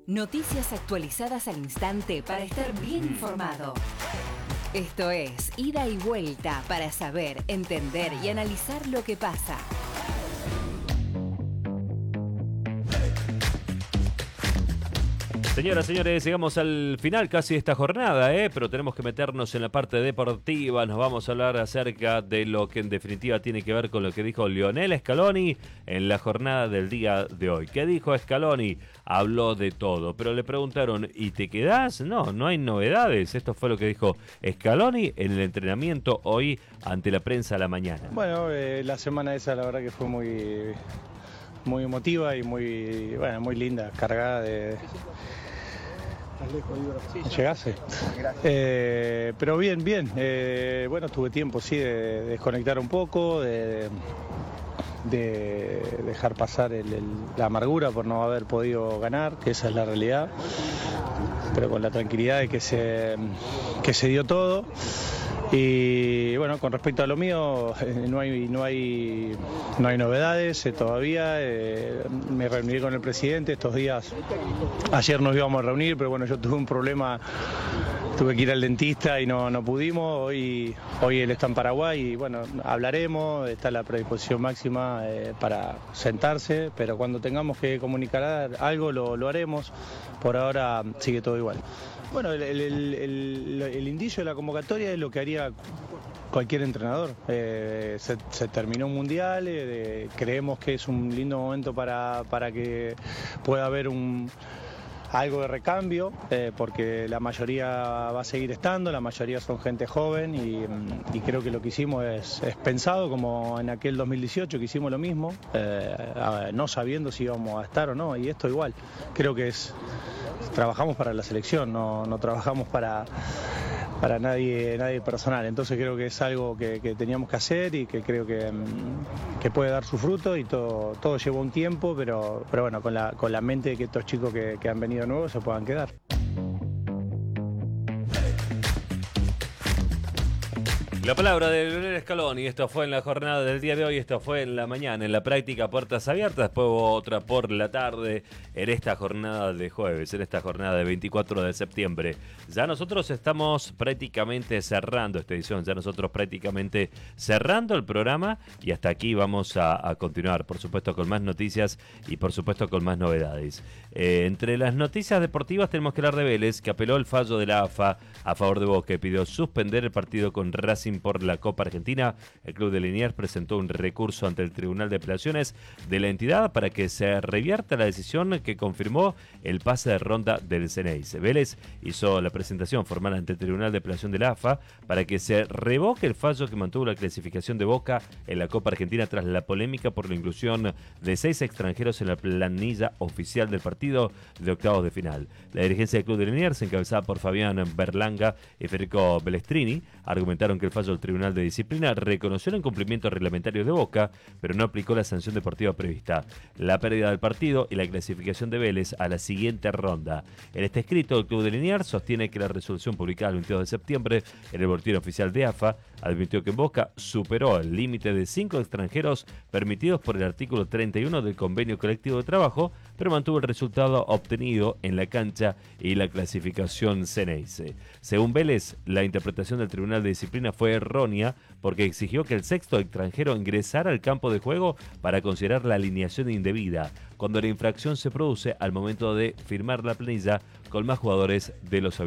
Noticias actualizadas al instante para estar bien informado. Esto es Ida y Vuelta para saber, entender y analizar lo que pasa. Señoras, señores, llegamos al final casi de esta jornada, pero tenemos que meternos en la parte deportiva. Nos vamos a hablar acerca de lo que en definitiva tiene que ver con lo que dijo Lionel Scaloni en la jornada del día de hoy. ¿Qué dijo Scaloni? Habló de todo, pero le preguntaron, ¿y te quedás? No hay novedades. Esto fue lo que dijo Scaloni en el entrenamiento hoy ante la prensa a la mañana. Bueno, la semana esa la verdad que fue muy emotiva y muy linda, cargada de... ¿Llegase? Pero bien. Bueno, tuve tiempo, sí, de desconectar un poco, de dejar pasar la amargura por no haber podido ganar, que esa es la realidad, pero con la tranquilidad de que se dio todo. Y bueno, con respecto a lo mío, no hay novedades todavía. Me reuní con el presidente estos días. Ayer nos íbamos a reunir, pero bueno, yo tuve un problema, tuve que ir al dentista y no pudimos. Hoy él está en Paraguay y bueno, hablaremos, está la predisposición máxima para sentarse, pero cuando tengamos que comunicar algo lo haremos. Por ahora sigue todo igual. Bueno, el indicio de la convocatoria es lo que haría cualquier entrenador. Se terminó un mundial, creemos que es un lindo momento para que pueda haber algo de recambio, porque la mayoría va a seguir estando, la mayoría son gente joven y creo que lo que hicimos es pensado como en aquel 2018 que hicimos lo mismo, no sabiendo si íbamos a estar o no, y esto igual, creo que trabajamos para la selección, no trabajamos para nadie personal, entonces creo que es algo que teníamos que hacer y que creo que puede dar su fruto y todo lleva un tiempo, pero bueno, con la mente de que estos chicos que han venido nuevos se puedan quedar. La palabra de Lionel Scaloni, esto fue en la jornada del día de hoy, esto fue en la mañana, en la práctica puertas abiertas, después hubo otra por la tarde, en esta jornada de jueves, en esta jornada de 24 de septiembre. Ya nosotros estamos prácticamente cerrando esta edición, ya nosotros prácticamente cerrando el programa y hasta aquí vamos a continuar, por supuesto con más noticias y por supuesto con más novedades. Entre las noticias deportivas tenemos que hablar de Vélez, que apeló el fallo de la AFA a favor de Boca y pidió suspender el partido con Racing por la Copa Argentina. El club de Liniers presentó un recurso ante el Tribunal de Apelaciones de la entidad para que se revierta la decisión que confirmó el pase de ronda del Ceneice. Vélez hizo la presentación formal ante el Tribunal de Apelación de la AFA para que se revoque el fallo que mantuvo la clasificación de Boca en la Copa Argentina tras la polémica por la inclusión de 6 extranjeros en la planilla oficial del partido de octavos de final. La dirigencia del club de Liniers, encabezada por Fabián Berlanga y Federico Belestrini, argumentaron que el fallo del Tribunal de Disciplina reconoció el incumplimiento reglamentario de Boca, pero no aplicó la sanción deportiva prevista, la pérdida del partido y la clasificación de Vélez a la siguiente ronda. En este escrito, el club de Liniers sostiene que la resolución publicada el 22 de septiembre en el boletín oficial de AFA admitió que Boca superó el límite de 5 extranjeros permitidos por el artículo 31 del convenio colectivo de trabajo, pero mantuvo el resultado obtenido en la cancha y la clasificación Ceneice. Según Vélez, la interpretación del Tribunal de Disciplina fue errónea porque exigió que el sexto extranjero ingresara al campo de juego para considerar la alineación indebida, cuando la infracción se produce al momento de firmar la planilla con más jugadores de los